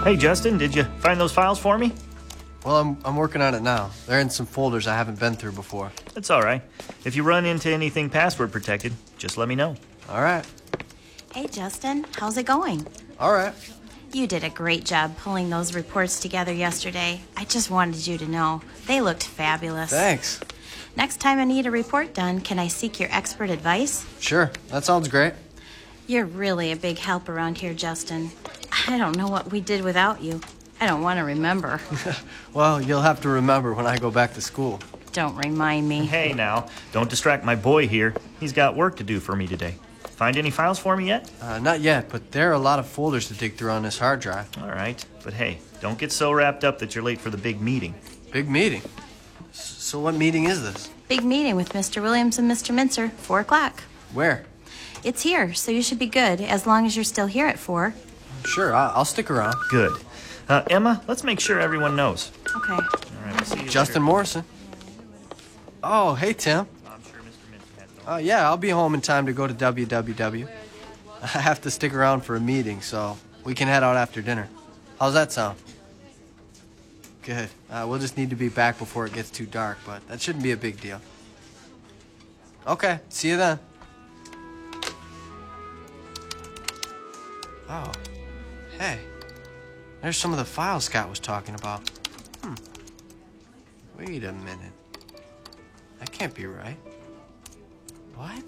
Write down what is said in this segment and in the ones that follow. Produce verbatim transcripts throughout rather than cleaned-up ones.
Hey, Justin, did you find those files for me? Well, I'm, I'm working on it now. They're in some folders I haven't been through before. That's all right. If you run into anything password protected, just let me know. All right. Hey, Justin, how's it going? All right. You did a great job pulling those reports together yesterday. I just wanted you to know. They looked fabulous. Thanks. Next time I need a report done, can I seek your expert advice? Sure, that sounds great. You're really a big help around here, Justin. I don't know what we did without you. I don't want to remember. Well, you'll have to remember when I go back to school. Don't remind me. Hey, now, don't distract my boy here. He's got work to do for me today. Find any files for me yet? Uh, not yet, but there are a lot of folders to dig through on this hard drive. All right, but hey, don't get so wrapped up that you're late for the big meeting. Big meeting? S- so what meeting is this? Big meeting with Mister Williams and Mister Mincer, four o'clock. Where? It's here, so you should be good, as long as you're still here at four. Sure, I- I'll stick around. Good. Uh, Emma, let's make sure everyone knows. Okay. All right, we'll see you Justin later. Morrison. Oh, hey, Tim. I'm sure Mister Mincer had no... Uh, yeah, I'll be home in time to go to W W W. I have to stick around for a meeting, so we can head out after dinner. How's that sound? Good. Uh, we'll just need to be back before it gets too dark, but that shouldn't be a big deal. Okay, see you then. Oh, hey. There's some of the files Scott was talking about. Hmm. Wait a minute. That can't be right. What?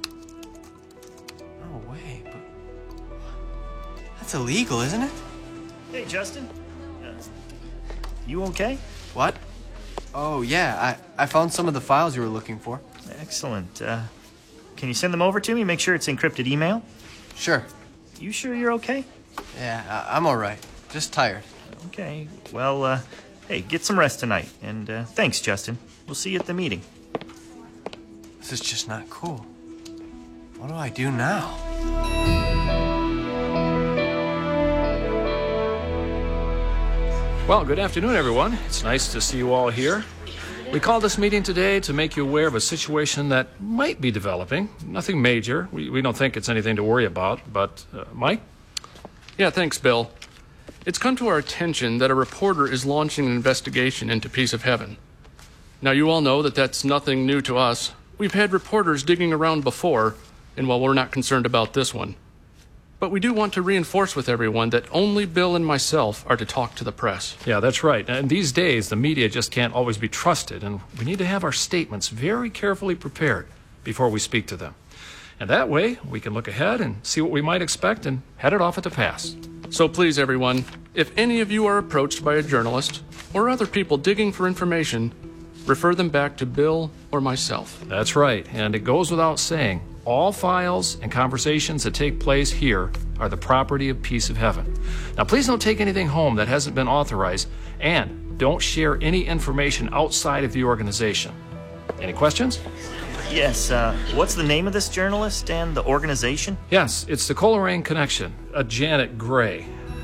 No way, but... That's illegal, isn't it? Hey, Justin. Uh, you okay? What? Oh, yeah, I, I found some of the files you were looking for. Excellent. Uh, can you send them over to me? Make sure it's encrypted email. Sure. You sure you're okay? Yeah, I, I'm all right. Just tired. Okay. Well, uh, hey, get some rest tonight. And uh, thanks, Justin. We'll see you at the meeting. This is just not cool. What do I do now? Well, good afternoon, everyone. It's nice to see you all here. We called this meeting today to make you aware of a situation that might be developing. Nothing major. We, we don't think it's anything to worry about. But, uh, Mike? Yeah, thanks, Bill. It's come to our attention that a reporter is launching an investigation into Piece of Heaven. Now, you all know that that's nothing new to us. We've had reporters digging around before, and while we're not concerned about this one. But we do want to reinforce with everyone that only Bill and myself are to talk to the press. Yeah, that's right. And these days, the media just can't always be trusted, and we need to have our statements very carefully prepared before we speak to them. And that way, we can look ahead and see what we might expect and head it off at the pass. So please, everyone, if any of you are approached by a journalist or other people digging for information, refer them back to Bill or myself. That's right, and it goes without saying, all files and conversations that take place here are the property of Piece of Heaven. Now, please don't take anything home that hasn't been authorized, and don't share any information outside of the organization. Any questions? Yes, uh, what's the name of this journalist and the organization? Yes, it's the Coleraine Connection, a Janet Gray.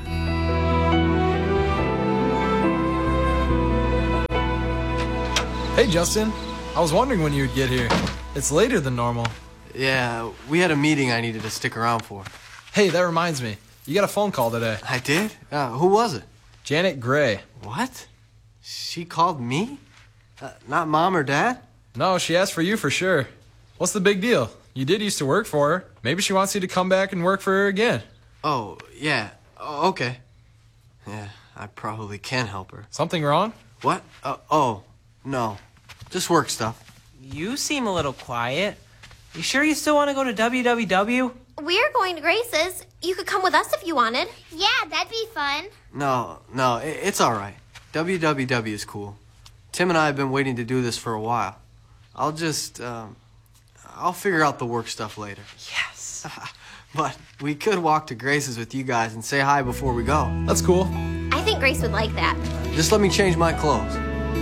Hey, Justin. I was wondering when you would get here. It's later than normal. Yeah, we had a meeting I needed to stick around for. Hey, that reminds me. You got a phone call today. I did? Uh, who was it? Janet Gray. What? She called me? Uh, not Mom or Dad? No, she asked for you for sure. What's the big deal? You did used to work for her. Maybe she wants you to come back and work for her again. Oh, yeah. Oh, okay. Yeah, I probably can help her. Something wrong? What? Uh, oh, no. Just work stuff. You seem a little quiet. You sure you still want to go to W W W? We're going to Grace's. You could come with us if you wanted. Yeah, that'd be fun. No, no, it, it's all right. W W W is cool. Tim and I have been waiting to do this for a while. I'll just, um, I'll figure out the work stuff later. Yes. But we could walk to Grace's with you guys and say hi before we go. That's cool. I think Grace would like that. Just let me change my clothes.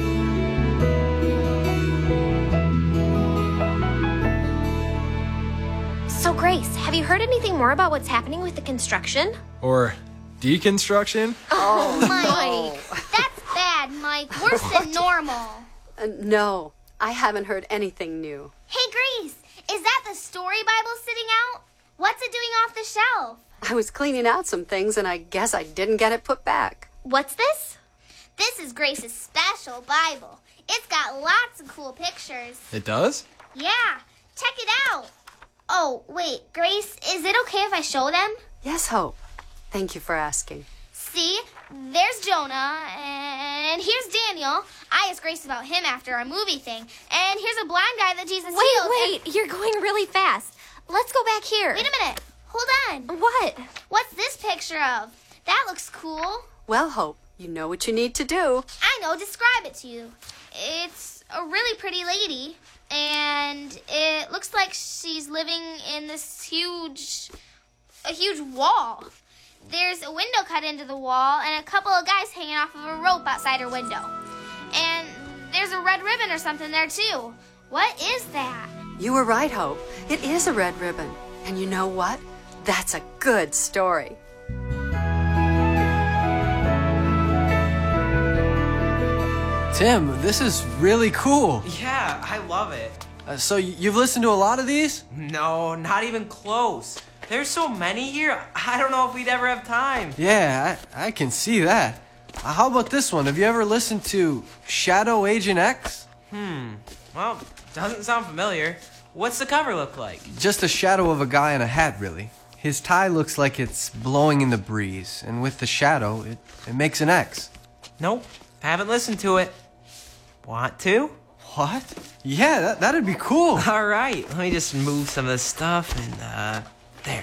So, Grace, have you heard anything more about what's happening with the construction? Or deconstruction? Oh, Mike. That's bad, Mike. Worse than normal. Uh, no, I haven't heard anything new. Hey, Grace, is that the story Bible sitting out? What's it doing off the shelf? I was cleaning out some things and I guess I didn't get it put back. What's this? This is Grace's special Bible. It's got lots of cool pictures. It does? Yeah, check it out. Oh, wait, Grace, is it okay if I show them? Yes, Hope. Thank you for asking. See, there's Jonah, and here's Daniel. I asked Grace about him after our movie thing. And here's a blind guy that Jesus Wait, healed. wait, and... you're going really fast. Let's go back here. Wait a minute. Hold on. What? What's this picture of? That looks cool. Well, Hope, you know what you need to do. I know. Describe it to you. It's a really pretty lady, and it looks like she's living in this huge, a huge wall. There's a window cut into the wall and a couple of guys hanging off of a rope outside her window. And there's a red ribbon or something there, too. What is that? You were right, Hope. It is a red ribbon. And you know what? That's a good story. Tim, this is really cool. Yeah, I love it. Uh, so y- you've listened to a lot of these? No, not even close. There's so many here, I don't know if we'd ever have time. Yeah, I, I can see that. Uh, how about this one? Have you ever listened to Shadow Agent X? Hmm, well, doesn't sound familiar. What's the cover look like? Just a shadow of a guy in a hat, really. His tie looks like it's blowing in the breeze, and with the shadow, it, it makes an X. Nope, haven't listened to it. Want to? What? Yeah, that, that'd be cool. All right, let me just move some of this stuff and, uh, there.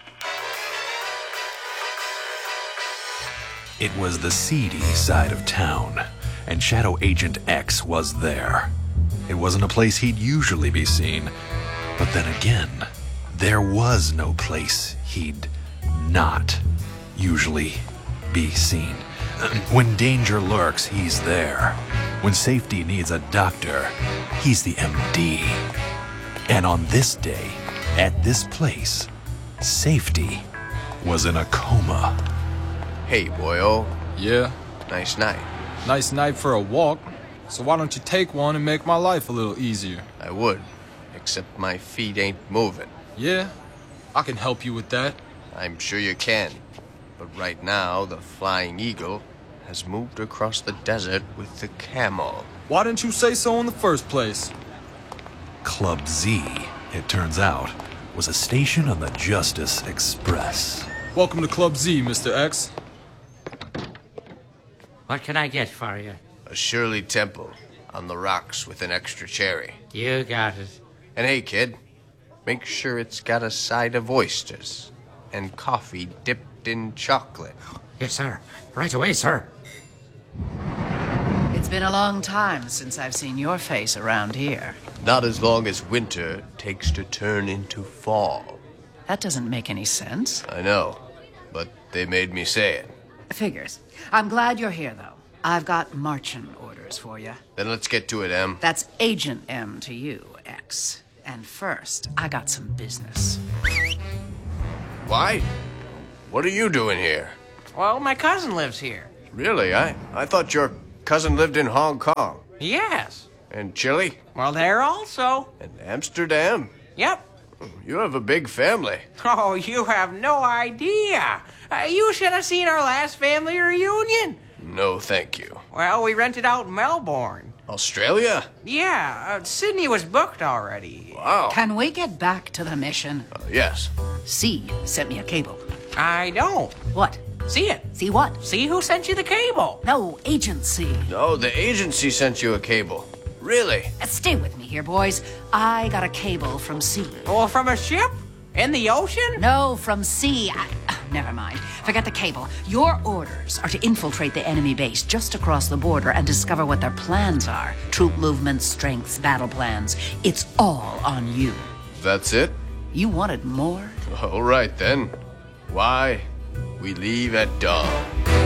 It was the seedy side of town, and Shadow Agent X was there. It wasn't a place he'd usually be seen, but then again, there was no place he'd not usually be seen. When danger lurks, he's there. When safety needs a doctor, he's the M D. And on this day, at this place, safety was in a coma. Hey, boyo. Yeah? Nice night. Nice night for a walk. So why don't you take one and make my life a little easier? I would, except my feet ain't moving. Yeah? I can help you with that. I'm sure you can. But right now, the Flying Eagle has moved across the desert with the camel. Why didn't you say so in the first place? Club Z, it turns out, was a station on the Justice Express. Welcome to Club Z, Mister X. What can I get for you? A Shirley Temple on the rocks with an extra cherry. You got it. And hey, kid, make sure it's got a side of oysters and coffee dipped in chocolate. Yes, sir. Right away, sir. It's been a long time since I've seen your face around here. Not as long as winter takes to turn into fall. That doesn't make any sense. I know, but they made me say it. Figures. I'm glad you're here, though. I've got marching orders for you. Then let's get to it, Em. That's Agent M to you, X. And first, I got some business. Why? What are you doing here? Well, my cousin lives here. Really? I, I thought your cousin lived in Hong Kong. Yes. And Chile? Well, there also. And Amsterdam? Yep. You have a big family. Oh, you have no idea. Uh, you should have seen our last family reunion. No, thank you. Well, we rented out Melbourne. Australia? Yeah, uh, Sydney was booked already. Wow. Can we get back to the mission? Uh, yes. C sent me a cable. I don't. What? See it. See what? See who sent you the cable. No, agency. No, the agency sent you a cable. Really? Uh, stay with me here, boys. I got a cable from C. Well, from a ship? In the ocean? No, from C. I, uh, never mind. Forget the cable. Your orders are to infiltrate the enemy base just across the border and discover what their plans are. Troop movements, strengths, battle plans. It's all on you. That's it? You wanted more? All right, then. Why? We leave at dawn.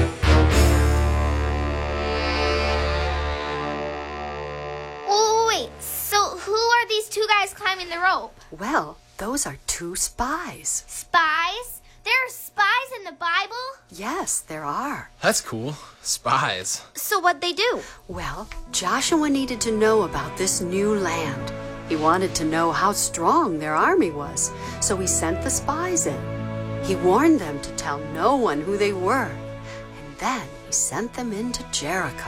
Oh, wait. So who are these two guys climbing the rope? Well, those are two spies. Spies? There are spies in the Bible? Yes, there are. That's cool. Spies. So what'd they do? Well, Joshua needed to know about this new land. He wanted to know how strong their army was, so he sent the spies in. He warned them to tell no one who they were, and then he sent them into Jericho.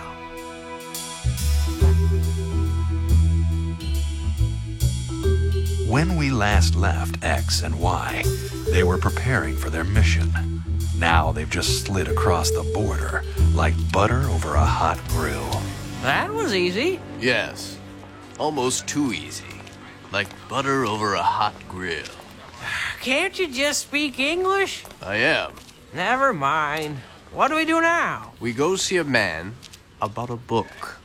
When we last left X and Y, they were preparing for their mission. Now they've just slid across the border like butter over a hot grill. That was easy. Yes, almost too easy. Like butter over a hot grill. Can't you just speak English? I am. Never mind. What do we do now? We go see a man about a book.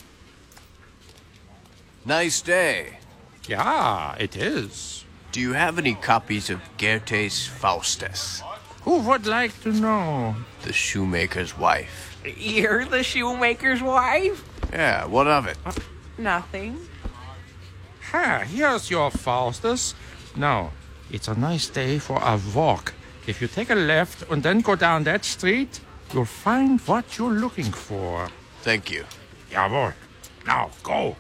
Nice day. Yeah, it is. Do you have any copies of Goethe's Faustus? Who would like to know? The shoemaker's wife. You're the shoemaker's wife? Yeah, what of it? Uh, nothing. Ha, here's your Faustus. Now, it's a nice day for a walk. If you take a left and then go down that street, you'll find what you're looking for. Thank you. Jawohl. Now, go.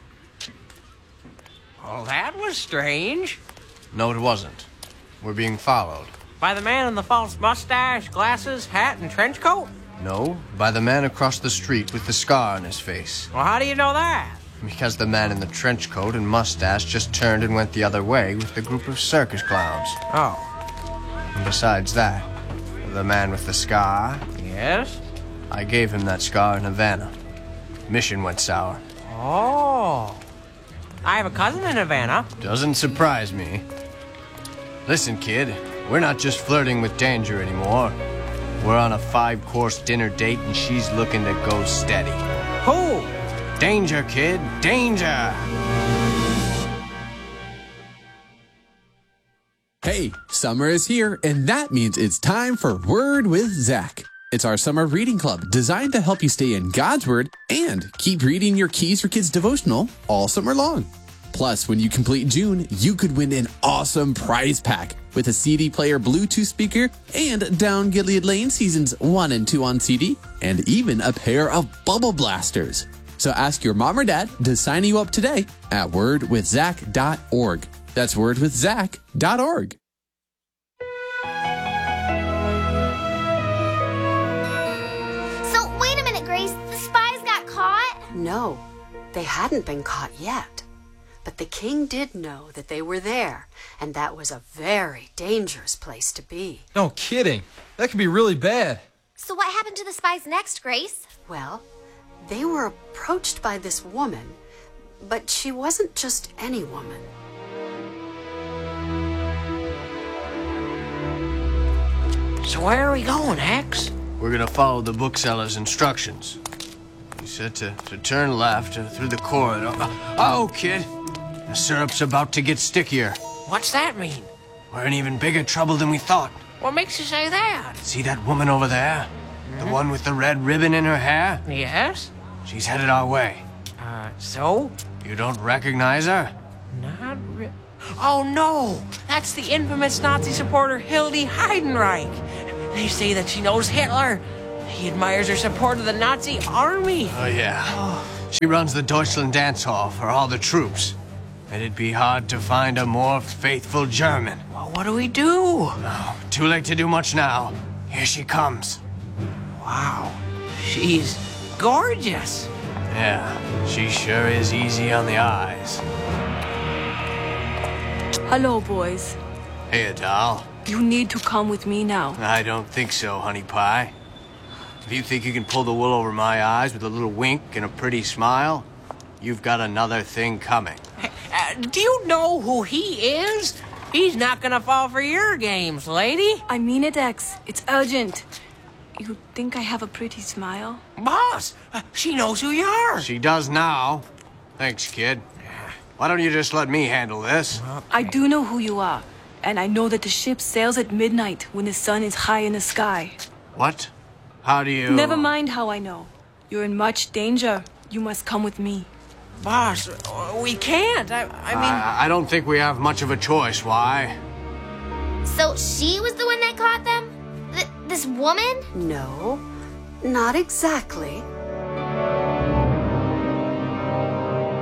Well, that was strange. No, it wasn't. We're being followed. By the man in the false mustache, glasses, hat, and trench coat? No, by the man across the street with the scar on his face. Well, how do you know that? Because the man in the trench coat and mustache just turned and went the other way with the group of circus clowns. Oh. And besides that, the man with the scar... Yes? I gave him that scar in Havana. Mission went sour. Oh. I have a cousin in Havana. Doesn't surprise me. Listen, kid, we're not just flirting with danger anymore. We're on a five-course dinner date and she's looking to go steady. Who? Danger, kid, danger! Hey, summer is here, and that means it's time for Word with Zach. It's our summer reading club designed to help you stay in God's Word and keep reading your Keys for Kids devotional all summer long. Plus, when you complete June, you could win an awesome prize pack with a C D player Bluetooth speaker and Down Gilead Lane seasons one and two on C D, and even a pair of bubble blasters. So ask your mom or dad to sign you up today at word with zach dot org. That's word with zach dot org. So, wait a minute, Grace. The spies got caught? No, they hadn't been caught yet. But the king did know that they were there, and that was a very dangerous place to be. No kidding. That could be really bad. So what happened to the spies next, Grace? Well, they were approached by this woman, but she wasn't just any woman. So where are we going, Hex? We're gonna follow the bookseller's instructions. He said to, to turn left uh, through the corridor. Oh, oh, kid. The syrup's about to get stickier. What's that mean? We're in even bigger trouble than we thought. What makes you say that? See that woman over there? The one with the red ribbon in her hair? Yes? She's headed our way. Uh, so? You don't recognize her? Not re- Oh, no! That's the infamous Nazi supporter Hildy Heidenreich. They say that she knows Hitler. He admires her support of the Nazi army. Oh, yeah. Oh. She runs the Deutschland dance hall for all the troops. It'd be hard to find a more faithful German. Well, what do we do? Oh, too late to do much now. Here she comes. Wow. She's gorgeous. Yeah, she sure is easy on the eyes. Hello, boys. Hey, doll. You need to come with me now. I don't think so, honey pie. If you think you can pull the wool over my eyes with a little wink and a pretty smile, you've got another thing coming. Uh, do you know who he is? He's not gonna fall for your games, lady. I mean it, X. It's urgent. You think I have a pretty smile? Boss, uh, she knows who you are. She does now. Thanks, kid. Why don't you just let me handle this? Okay. I do know who you are, and I know that the ship sails at midnight when the sun is high in the sky. What? How do you... Never mind how I know. You're in much danger. You must come with me. Boss, we can't. I, I mean... I, I don't think we have much of a choice. Why? So she was the one that caught them? Th- this woman? No, not exactly.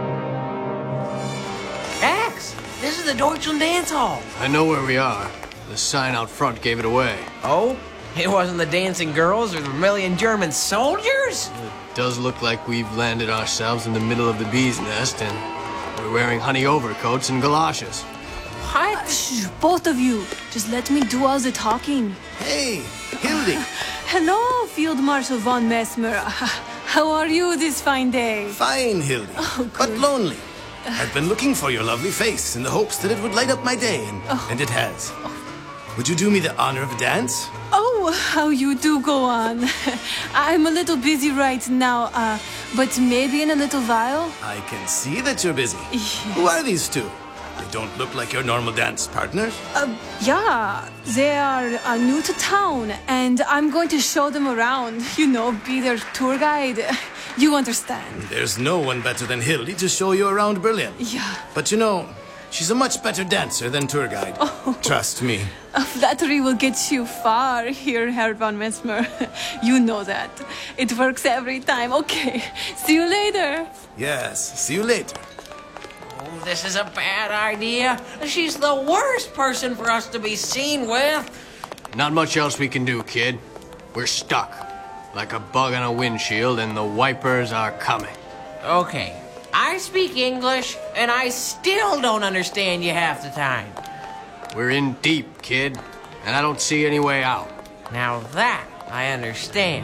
X, this is the Deutschland dance hall. I know where we are. The sign out front gave it away. Oh? It wasn't the dancing girls or the million German soldiers? It does look like we've landed ourselves in the middle of the bee's nest, and we're wearing honey overcoats and galoshes. What? Shh, both of you. Just let me do all the talking. Hey, Hildy. Hello, Field Marshal von Messmer. How are you this fine day? Fine, Hildy. Oh, but lonely. I've been looking for your lovely face in the hopes that it would light up my day, and, oh. and it has. Would you do me the honor of a dance? Oh, how you do go on. I'm a little busy right now, uh, but maybe in a little while. I can see that you're busy. Who are these two? They don't look like your normal dance partners. Uh, yeah, they are uh, new to town, and I'm going to show them around. You know, be their tour guide. You understand. There's no one better than Hildy to show you around Berlin. Yeah. But you know, she's a much better dancer than tour guide. Oh. Trust me. A flattery will get you far here, Herr von Messmer. You know that. It works every time. Okay, see you later. Yes, see you later. Oh, this is a bad idea. She's the worst person for us to be seen with. Not much else we can do, kid. We're stuck. Like a bug on a windshield, and the wipers are coming. Okay, I speak English, and I still don't understand you half the time. We're in deep, kid, and I don't see any way out. Now that I understand.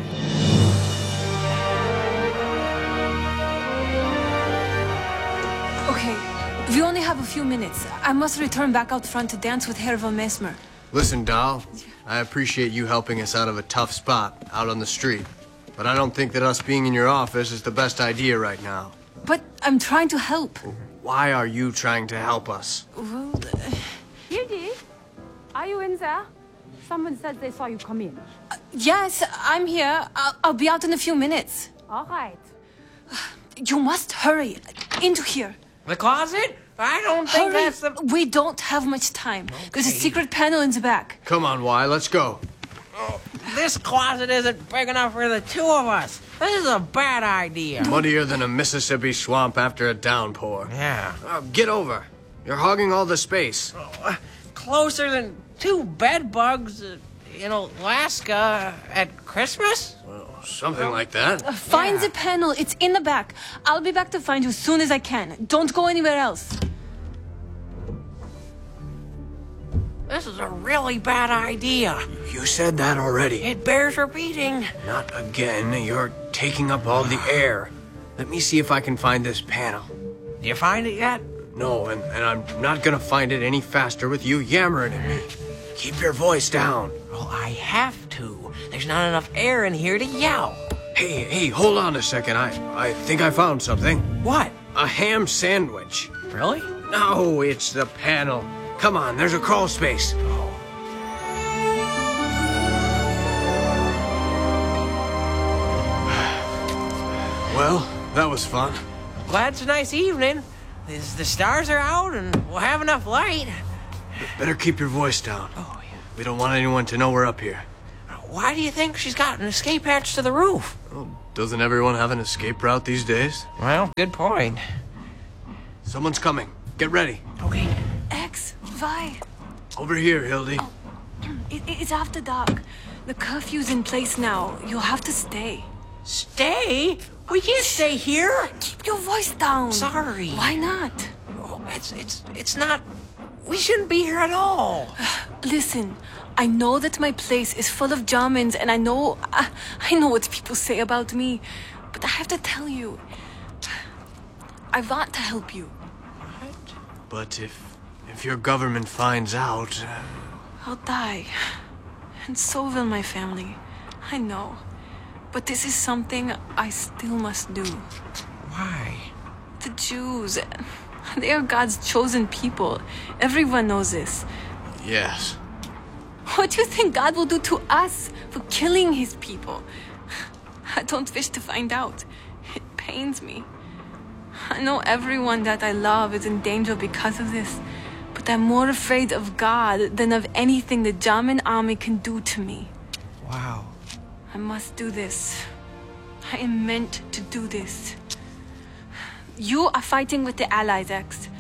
Okay, we only have a few minutes. I must return back out front to dance with Herr von Messmer. Listen, doll, I appreciate you helping us out of a tough spot out on the street. But I don't think that us being in your office is the best idea right now. But I'm trying to help. Why are you trying to help us? Well, uh... Hildy, are you in there? Someone said they saw you come in. Uh, yes, I'm here. I'll, I'll be out in a few minutes. All right. You must hurry. Into here. The closet? I don't think hurry. that's the... We don't have much time. Okay. There's a secret panel in the back. Come on, Y, let's go. Oh, this closet isn't big enough for the two of us. This is a bad idea. Muddier than a Mississippi swamp after a downpour. Yeah. Oh, get over. You're hogging all the space. Oh, uh, closer than two bed bugs uh, in Alaska at Christmas? Well, something like that. Uh, find yeah. the panel. It's in the back. I'll be back to find you as soon as I can. Don't go anywhere else. This is a really bad idea. You said that already. It bears repeating. Not again. You're taking up all the air. Let me see if I can find this panel. Do you find it yet? No, and, and I'm not gonna find it any faster with you yammering at me. Keep your voice down. Well, I have to. There's not enough air in here to yell. Hey, hey, hold on a second. I, I think I found something. What? A ham sandwich. Really? No, it's the panel. Come on, there's a crawl space. Well, that was fun. Glad it's a nice evening. The stars are out and we'll have enough light. Better keep your voice down. Oh, yeah. We don't want anyone to know we're up here. Why do you think she's got an escape hatch to the roof? Well, doesn't everyone have an escape route these days? Well, good point. Someone's coming. Get ready. Okay. X, Y. Over here, Hildy. Oh, it, it's after dark. The curfew's in place now. You'll have to stay. Stay? We can't stay here. Keep your voice down. Sorry. Why not? Oh, it's it's it's not. We shouldn't be here at all. Listen, I know that my place is full of Germans, and I know I, I know what people say about me, but I have to tell you, I want to help you. What? But if if your government finds out, uh... I'll die, and so will my family. I know. But this is something I still must do. Why? The Jews, they are God's chosen people. Everyone knows this. Yes. What do you think God will do to us for killing his people? I don't wish to find out. It pains me. I know everyone that I love is in danger because of this, but I'm more afraid of God than of anything the German army can do to me. Wow. I must do this. I am meant to do this. You are fighting with the Allies, X.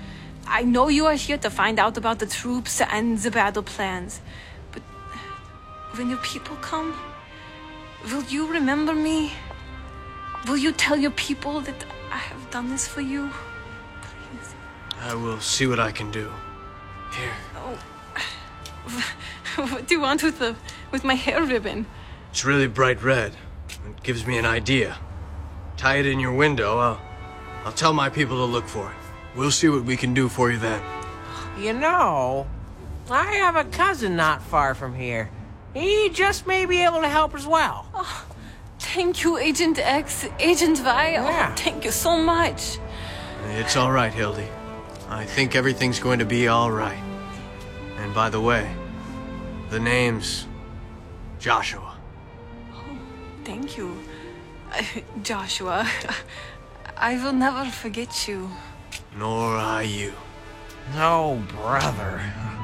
I know you are here to find out about the troops and the battle plans. But when your people come, will you remember me? Will you tell your people that I have done this for you? Please. I will see what I can do. Here. Oh. What do you want with the with my hair ribbon? It's really bright red. It gives me an idea. Tie it in your window. I'll, I'll tell my people to look for it. We'll see what we can do for you then. You know, I have a cousin not far from here. He just may be able to help as well. Oh, thank you, Agent X, Agent Y. Yeah. Oh, thank you so much. It's all right, Hildy. I think everything's going to be all right. And by the way, the name's Joshua. Oh, thank you, uh, Joshua. I will never forget you. Nor I you. No, brother.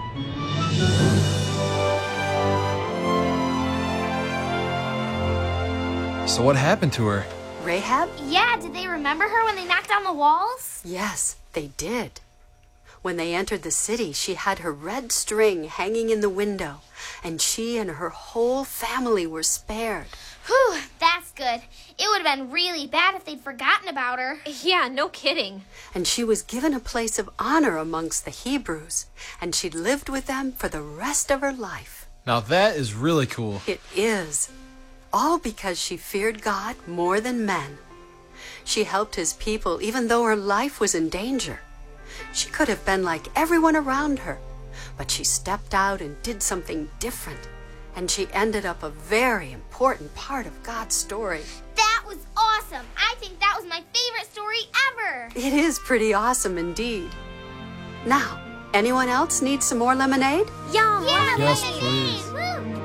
So what happened to her? Rahab? Yeah, did they remember her when they knocked down the walls? Yes, they did. When they entered the city, she had her red string hanging in the window, and she and her whole family were spared. Whew, that's good. It would have been really bad if they'd forgotten about her. Yeah, no kidding. And she was given a place of honor amongst the Hebrews, and she lived with them for the rest of her life. Now that is really cool. It is. All because she feared God more than men. She helped his people even though her life was in danger. She could have been like everyone around her, but she stepped out and did something different. And she ended up a very important part of God's story. That was awesome. I think that was my favorite story ever. It is pretty awesome indeed. Now, anyone else need some more lemonade? Yum. Yeah, Yes, lemonade. please. Woo.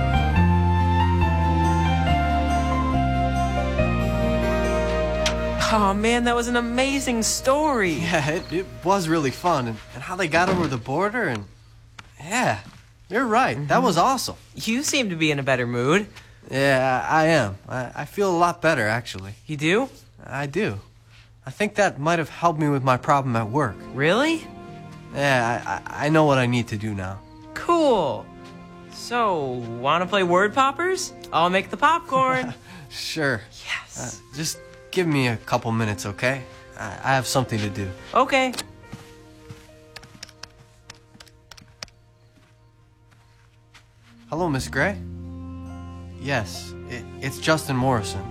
Oh man, that was an amazing story. Yeah, it, it was really fun. And, and how they got over the border and... Yeah, you're right. Mm-hmm. That was awesome. You seem to be in a better mood. Yeah, I, I am. I, I feel a lot better, actually. You do? I do. I think that might have helped me with my problem at work. Really? Yeah, I, I know what I need to do now. Cool. So, wanna play word poppers? I'll make the popcorn. Sure. Yes. Uh, just give me a couple minutes, okay? I, I have something to do. Okay. Hello, Miss Gray? Yes, it, it's Justin Morrison.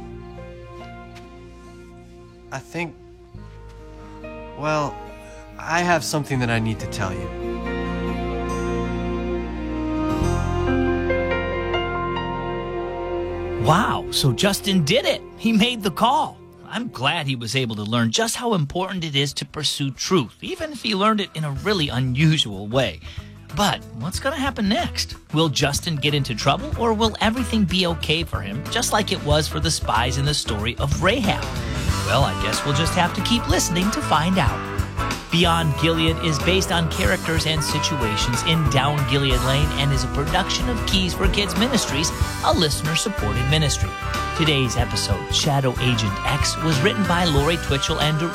I think... Well, I have something that I need to tell you. Wow, so Justin did it. He made the call. I'm glad he was able to learn just how important it is to pursue truth, even if he learned it in a really unusual way. But what's going to happen next? Will Justin get into trouble, or will everything be okay for him, just like it was for the spies in the story of Rahab? Well, I guess we'll just have to keep listening to find out. Beyond Gilead is based on characters and situations in Down Gilead Lane and is a production of Keys for Kids Ministries, a listener-supported ministry. Today's episode, Shadow Agent X, was written by Lori Twitchell and